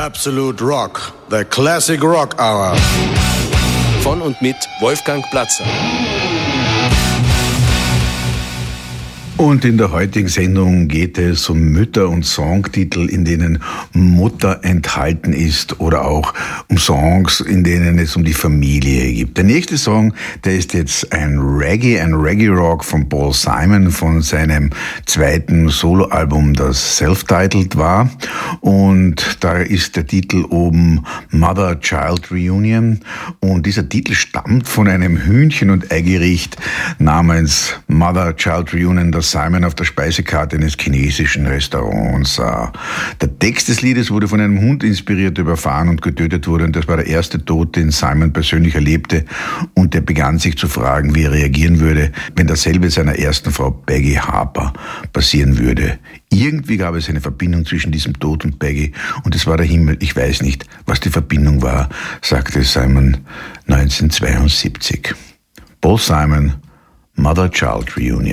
Absolute Rock, the Classic Rock Hour. Von und mit Wolfgang Platzer. Und in der heutigen Sendung geht es um Mütter und Songtitel, in denen Mutter enthalten ist, oder auch um Songs, in denen es um die Familie geht. Der nächste Song, der ist jetzt ein Reggae-Rock von Paul Simon von seinem zweiten Soloalbum, das self-titled war. Und da ist der Titel oben Mother-Child Reunion. Und dieser Titel stammt von einem Hühnchen- und Eigericht namens Mother-Child Reunion, das Simon auf der Speisekarte eines chinesischen Restaurants sah. Der Text des Liedes wurde von einem Hund inspiriert, überfahren und getötet wurde, und das war der erste Tod, den Simon persönlich erlebte, und er begann sich zu fragen, wie er reagieren würde, wenn dasselbe seiner ersten Frau Peggy Harper passieren würde. Irgendwie gab es eine Verbindung zwischen diesem Tod und Peggy, und es war der Himmel. Ich weiß nicht, was die Verbindung war, sagte Simon 1972. Paul Simon, Mother-Child Reunion.